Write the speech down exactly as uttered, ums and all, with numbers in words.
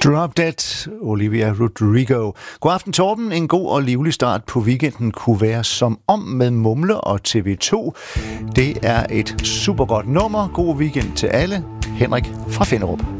Drop Dead, Olivia Rodrigo. God aften, Torben. En god og livlig start på weekenden kunne være Som om med Mumle og T V to. Det er et super godt nummer. God weekend til alle. Henrik fra Finderup.